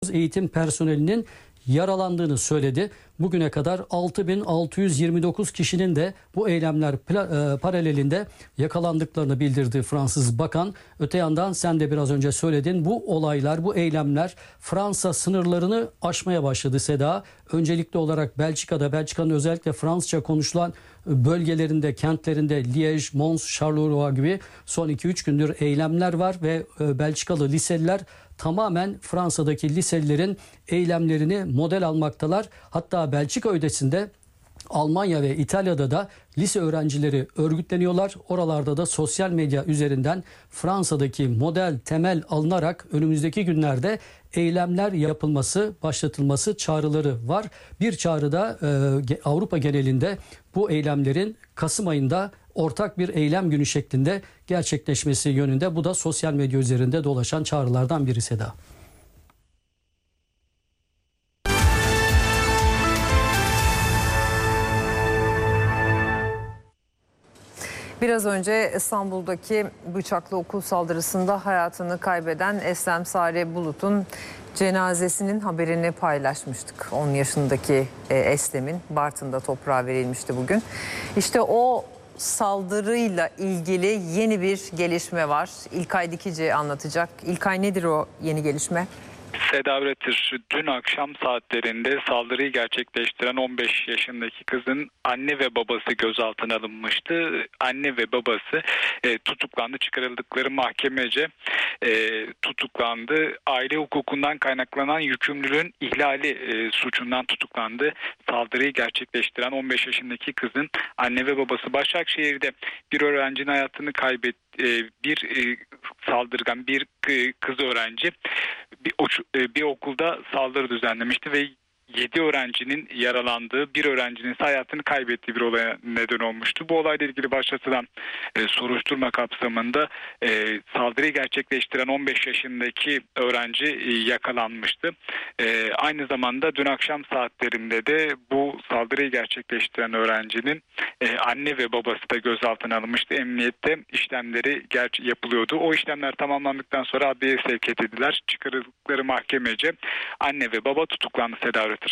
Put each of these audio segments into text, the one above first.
eğitim personelinin yaralandığını söyledi. Bugüne kadar 6.629 kişinin de bu eylemler paralelinde yakalandıklarını bildirdi Fransız bakan. Öte yandan sen de biraz önce söyledin, bu olaylar, bu eylemler Fransa sınırlarını aşmaya başladı Seda. Öncelikli olarak Belçika'nın özellikle Fransızca konuşulan bölgelerinde, kentlerinde Liège, Mons, Charleroi gibi son 2-3 gündür eylemler var ve Belçikalı liseliler tamamen Fransa'daki liselilerin eylemlerini model almaktalar. Hatta Belçika ötesinde Almanya ve İtalya'da da lise öğrencileri örgütleniyorlar. Oralarda da sosyal medya üzerinden Fransa'daki model temel alınarak önümüzdeki günlerde eylemler başlatılması çağrıları var. Bir çağrı da Avrupa genelinde bu eylemlerin Kasım ayında ortak bir eylem günü şeklinde gerçekleşmesi yönünde. Bu da sosyal medya üzerinde dolaşan çağrılardan biri Seda. Biraz önce İstanbul'daki bıçaklı okul saldırısında hayatını kaybeden Eslem Sare Bulut'un cenazesinin haberini paylaşmıştık. 10 yaşındaki Eslem'in Bartın'da toprağa verilmişti bugün. İşte o saldırıyla ilgili yeni bir gelişme var. İlkay Dikici anlatacak. İlkay, nedir o yeni gelişme? Seda Üretir, dün akşam saatlerinde saldırıyı gerçekleştiren 15 yaşındaki kızın anne ve babası gözaltına alınmıştı. Anne ve babası tutuklandı, çıkarıldıkları mahkemece tutuklandı. Aile hukukundan kaynaklanan yükümlülüğün ihlali suçundan tutuklandı. Saldırıyı gerçekleştiren 15 yaşındaki kızın anne ve babası Başakşehir'de bir öğrencinin hayatını kaybetti. Bir saldırgan, bir kız öğrenci bir okulda saldırı düzenlemişti ve 7 öğrencinin yaralandığı, bir öğrencinin ise hayatını kaybettiği bir olaya neden olmuştu. Bu olayla ilgili başlatılan soruşturma kapsamında saldırıyı gerçekleştiren 15 yaşındaki öğrenci yakalanmıştı. Aynı zamanda dün akşam saatlerinde de bu saldırıyı gerçekleştiren öğrencinin anne ve babası da gözaltına alınmıştı. Emniyette işlemleri yapılıyordu. O işlemler tamamlandıktan sonra adliyeye sevk edildiler. Çıkarıldıkları mahkemece anne ve baba tutuklandı. Seda Üretir.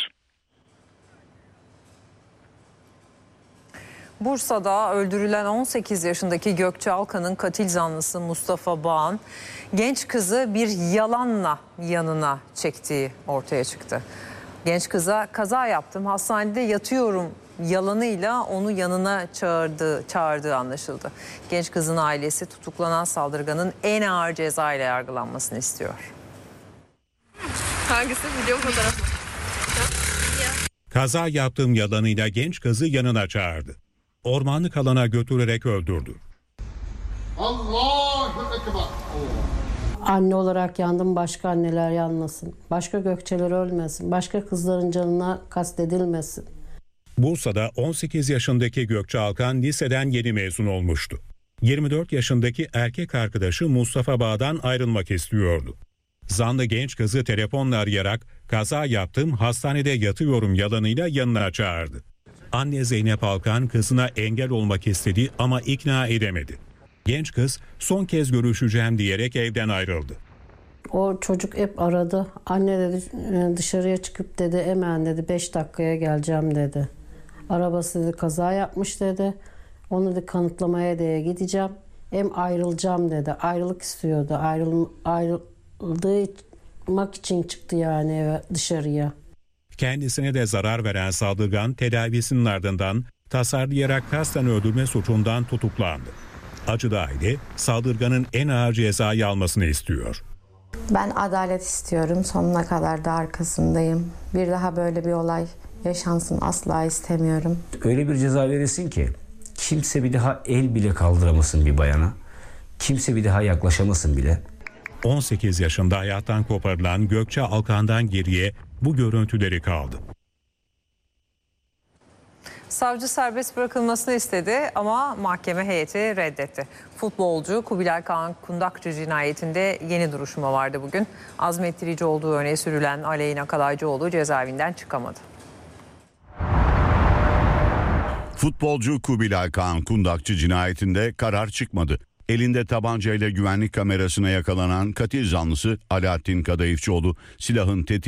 Bursa'da öldürülen 18 yaşındaki Gökçe Alkan'ın katil zanlısı Mustafa Bağan genç kızı bir yalanla yanına çektiği ortaya çıktı. Genç kıza kaza yaptım, hastanede yatıyorum yalanıyla onu yanına çağırdığı anlaşıldı. Genç kızın ailesi tutuklanan saldırganın en ağır ceza ile yargılanmasını istiyor. Hangisi? Video fotoğrafı? Kaza yaptığım yalanıyla genç kızı yanına çağırdı. Ormanlık alana götürerek öldürdü. Allahu Ekber. Anne olarak yandım, başka anneler yanmasın. Başka Gökçeler ölmesin. Başka kızların canına kastedilmesin. Bursa'da 18 yaşındaki Gökçe Alkan liseden yeni mezun olmuştu. 24 yaşındaki erkek arkadaşı Mustafa Bağ'dan ayrılmak istiyordu. Zanlı genç kızı telefonla arayarak kaza yaptım, hastanede yatıyorum yalanıyla yanına çağırdı. Anne Zeynep Alkan kızına engel olmak istedi ama ikna edemedi. Genç kız son kez görüşeceğim diyerek evden ayrıldı. O çocuk hep aradı. Anne dedi dışarıya çıkıp dedi hemen dedi 5 dakikaya geleceğim dedi. Arabası dedi kaza yapmış dedi. Onu da kanıtlamaya diye gideceğim. Hem ayrılacağım dedi. Ayrılık istiyordu. Ayrılmak için çıktı yani eve, dışarıya. Kendisine de zarar veren saldırgan tedavisinin ardından tasarlayarak kasten öldürme suçundan tutuklandı. Acılı aile saldırganın en ağır cezayı almasını istiyor. Ben adalet istiyorum. Sonuna kadar da arkasındayım. Bir daha böyle bir olay yaşansın asla istemiyorum. Öyle bir ceza verilsin ki kimse bir daha el bile kaldıramasın bir bayana. Kimse bir daha yaklaşamasın bile. 18 yaşında hayattan koparılan Gökçe Alkan'dan geriye bu görüntüleri kaldı. Savcı serbest bırakılmasını istedi ama mahkeme heyeti reddetti. Futbolcu Kubilay Kaan Kundakçı cinayetinde yeni duruşma vardı bugün. Azmettirici olduğu öne sürülen Aleyna Kalaycıoğlu cezaevinden çıkamadı. Futbolcu Kubilay Kaan Kundakçı cinayetinde karar çıkmadı. Elinde tabancayla güvenlik kamerasına yakalanan katil zanlısı Alaaddin Kadayıfçıoğlu silahın tetiğini